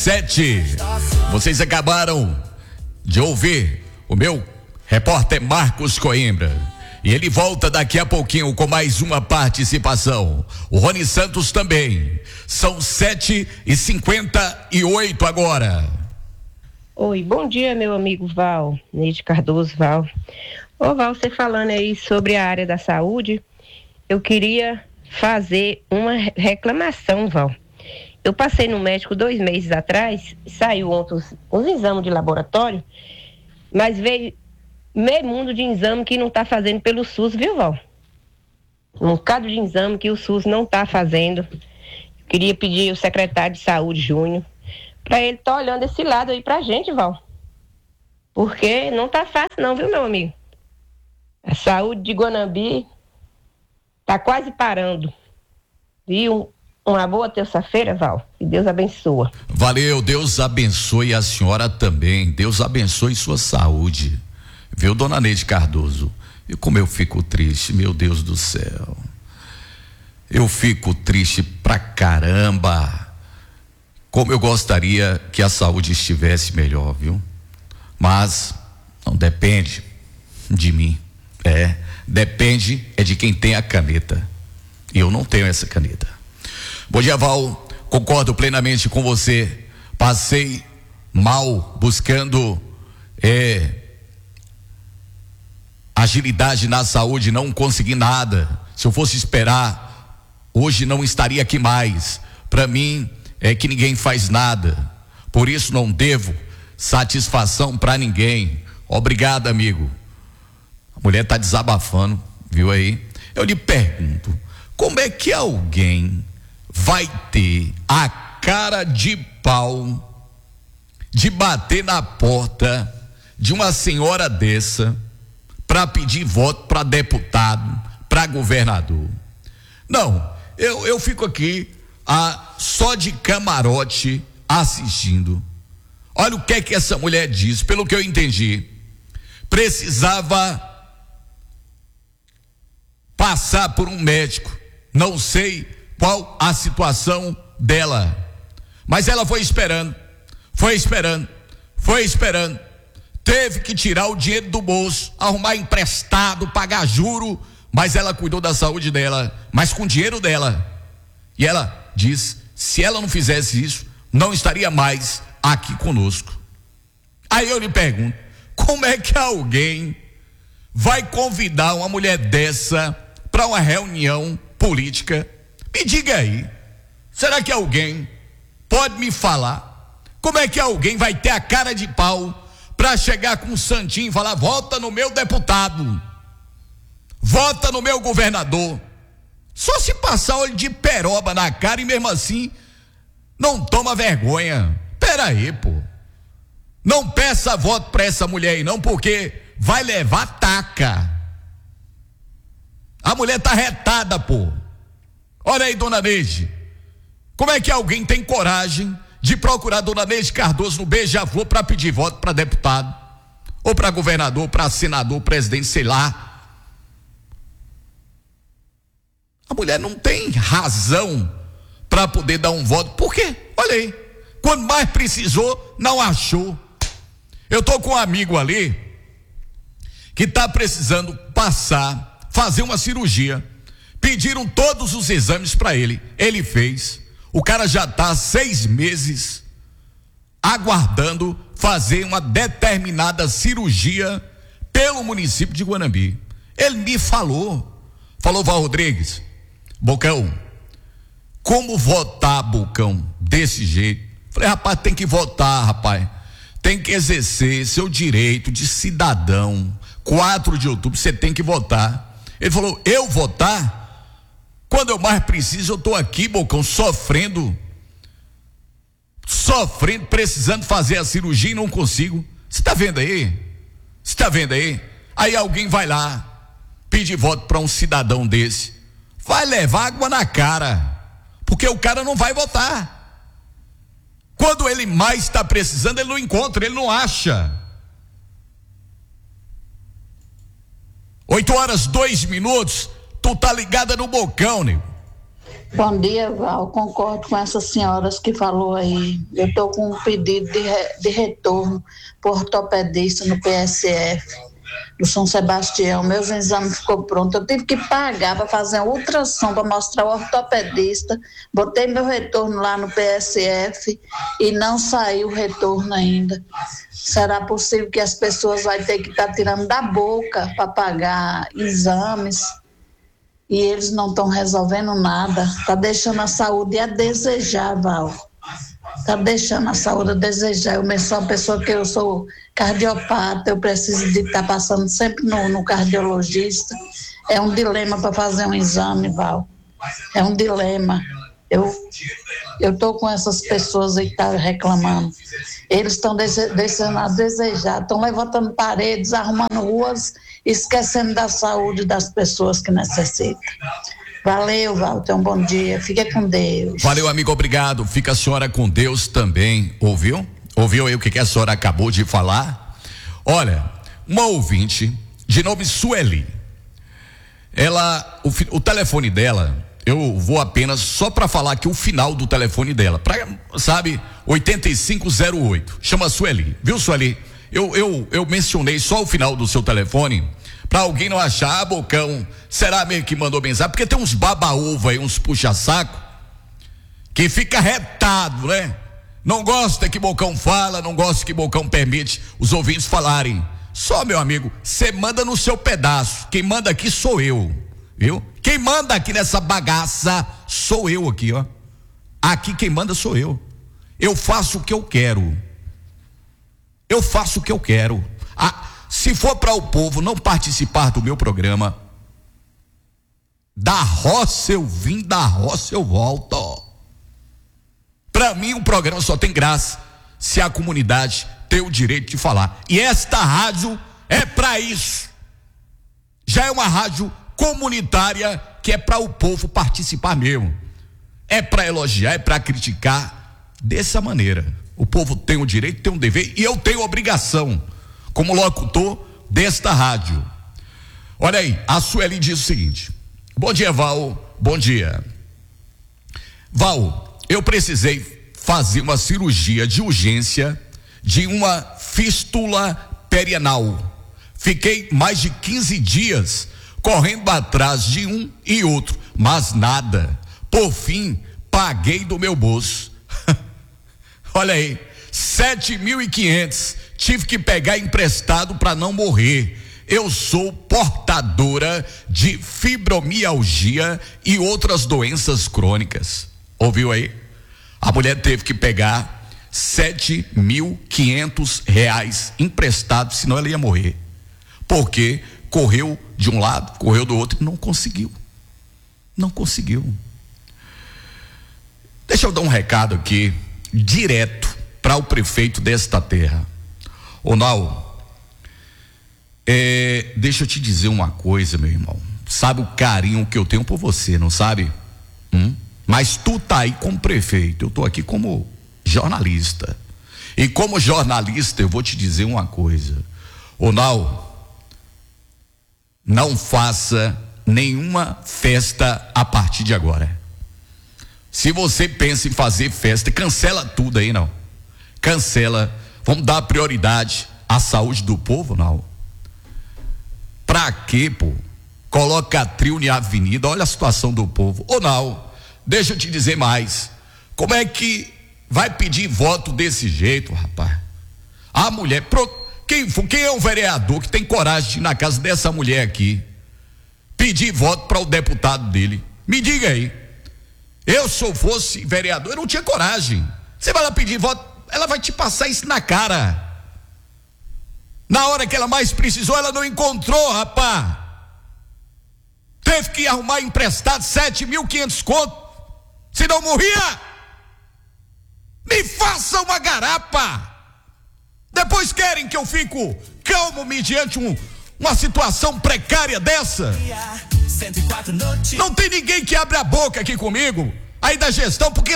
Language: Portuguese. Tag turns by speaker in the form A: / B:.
A: 7. Vocês acabaram de ouvir o meu repórter Marcos Coimbra. E ele volta daqui a pouquinho com mais uma participação. O Rony Santos também. São 7h58 agora.
B: Oi, bom dia, meu amigo Val, Neide Cardoso, Val. Ô Val, você falando aí sobre a área da saúde, eu queria fazer uma reclamação, Val. Eu passei no médico 2 meses atrás, saiu ontem uns exames de laboratório, mas veio meio mundo de exame que não está fazendo pelo SUS, viu, Val? Um bocado de exame que o SUS não está fazendo. Queria pedir ao secretário de saúde, Júnior, para ele estar olhando esse lado aí pra gente, Val. Porque não tá fácil não, viu, meu amigo? A saúde de Guanambi tá quase parando. Viu? Uma boa terça-feira, Val. Que Deus abençoa.
A: Valeu, Deus abençoe a senhora também. Deus abençoe sua saúde. Viu, dona Neide Cardoso? E como eu fico triste, meu Deus do céu. Eu fico triste pra caramba. Como eu gostaria que a saúde estivesse melhor, viu? Mas não depende de mim. Depende de quem tem a caneta. E eu não tenho essa caneta. Bom dia, Val, concordo plenamente com você. Passei mal buscando agilidade na saúde, não consegui nada. Se eu fosse esperar, hoje não estaria aqui mais. Para mim é que ninguém faz nada, por isso não devo satisfação para ninguém. Obrigado, amigo. A mulher tá desabafando, viu aí? Eu lhe pergunto, como é que alguém vai ter a cara de pau de bater na porta de uma senhora dessa para pedir voto para deputado, para governador? Não, eu fico aqui só de camarote assistindo. Olha o que é que essa mulher diz. Pelo que eu entendi, precisava passar por um médico, não sei qual a situação dela, mas ela foi esperando, teve que tirar o dinheiro do bolso, arrumar emprestado, pagar juro, mas ela cuidou da saúde dela, mas com o dinheiro dela. E ela diz, se ela não fizesse isso, não estaria mais aqui conosco. Aí eu lhe pergunto, como é que alguém vai convidar uma mulher dessa para uma reunião política? Me diga aí, será que alguém pode me falar como é que alguém vai ter a cara de pau para chegar com um santinho e falar, vota no meu deputado, vota no meu governador? Só se passar olho de peroba na cara e mesmo assim não toma vergonha. Pera aí, pô, não peça voto para essa mulher aí não, porque vai levar taca. A mulher tá retada, pô. Olha aí, dona Neide, como é que alguém tem coragem de procurar dona Neide Cardoso no Beija-Flor para pedir voto para deputado, ou para governador, para senador, presidente, sei lá? A mulher não tem razão para poder dar um voto. Por quê? Olha aí, quando mais precisou, não achou. Eu tô com um amigo ali que tá precisando fazer uma cirurgia. Pediram todos os exames para ele, ele fez. O cara já está 6 meses aguardando fazer uma determinada cirurgia pelo município de Guanambi. Ele me falou, Val Rodrigues, Bocão, como votar, Bocão, desse jeito? Falei, rapaz, tem que votar, rapaz, tem que exercer seu direito de cidadão. 4 de outubro você tem que votar. Ele falou, eu votar? Quando eu mais preciso, eu tô aqui, Bocão, sofrendo, precisando fazer a cirurgia e não consigo. Você tá vendo aí? Aí alguém vai lá, pedir voto para um cidadão desse, vai levar água na cara, porque o cara não vai votar. Quando ele mais está precisando, ele não encontra, ele não acha. 8h02. Tu tá ligada no Bocão, nego.
C: Bom dia, Val. Concordo com essas senhoras que falou aí. Eu estou com um pedido de retorno por ortopedista no PSF do São Sebastião. Meus exames ficou pronto. Eu tive que pagar para fazer um ultrassom para mostrar o ortopedista. Botei meu retorno lá no PSF e não saiu o retorno ainda. Será possível que as pessoas vão ter que estar tirando da boca para pagar exames? E eles não estão resolvendo nada. Está deixando a saúde a desejar, Val. Está deixando a saúde a desejar. Eu mesmo sou uma pessoa que eu sou cardiopata, eu preciso de estar passando sempre no cardiologista. É um dilema para fazer um exame, Val. É um dilema. Eu estou com essas pessoas aí que estão reclamando. Eles estão deixando a desejar, estão levantando paredes, arrumando ruas, esquecendo da saúde das pessoas que necessitam. Valeu, Walter, um bom dia, fica com Deus.
A: Valeu, amigo, obrigado, fica a senhora com Deus também, ouviu? Ouviu aí o que a senhora acabou de falar? Olha, uma ouvinte de nome Sueli, o telefone dela, eu vou apenas só para falar aqui o final do telefone dela, sabe, 8508, chama Sueli, viu, Sueli? Eu mencionei só o final do seu telefone para alguém não achar, Bocão, será mesmo que mandou mensagem? Porque tem uns baba-ovo aí, uns puxa-saco que fica retado, né? Não gosta que Bocão fala, não gosta que Bocão permite os ouvintes falarem. Só, meu amigo, você manda no seu pedaço, quem manda aqui sou eu, viu? Quem manda aqui nessa bagaça sou eu aqui, ó. Aqui quem manda sou eu. Eu faço o que eu quero. Eu faço o que eu quero. Se for para o povo não participar do meu programa, da roça eu vim, da roça eu volto. Para mim o programa só tem graça se a comunidade tem o direito de falar. E esta rádio é para isso. Já é uma rádio comunitária que é para o povo participar mesmo. É para elogiar, é para criticar dessa maneira. O povo tem o direito, tem um dever e eu tenho obrigação como locutor desta rádio. Olha aí, a Sueli diz o seguinte: bom dia, Val, bom dia. Val, eu precisei fazer uma cirurgia de urgência de uma fístula perianal. Fiquei mais de 15 dias correndo atrás de um e outro, mas nada. Por fim, paguei do meu bolso. Olha aí, 7.500, tive que pegar emprestado para não morrer. Eu sou portadora de fibromialgia e outras doenças crônicas. Ouviu aí? A mulher teve que pegar R$7.500 emprestado, senão ela ia morrer. Porque correu de um lado, correu do outro e não conseguiu. Não conseguiu. Deixa eu dar um recado aqui, direto para o prefeito desta terra. Ô Nau, deixa eu te dizer uma coisa, meu irmão. Sabe o carinho que eu tenho por você, não sabe? Mas tu tá aí como prefeito, eu tô aqui como jornalista. E como jornalista eu vou te dizer uma coisa. Ô Nau, não faça nenhuma festa a partir de agora. Se você pensa em fazer festa, cancela tudo aí, não. Cancela. Vamos dar prioridade à saúde do povo, não. Pra quê, pô? Coloca trio na avenida, olha a situação do povo. Ou não, deixa eu te dizer mais. Como é que vai pedir voto desse jeito, rapaz? A mulher, quem é o vereador que tem coragem de ir na casa dessa mulher aqui pedir voto para o deputado dele? Me diga aí. Eu, se eu fosse vereador, eu não tinha coragem. Você vai lá pedir voto, ela vai te passar isso na cara. Na hora que ela mais precisou, ela não encontrou, rapaz. Teve que arrumar emprestado 7.500 conto, senão morria. Me faça uma garapa. Depois querem que eu fico calmo mediante uma situação precária dessa. Não tem ninguém que abre a boca aqui comigo, aí da gestão, porque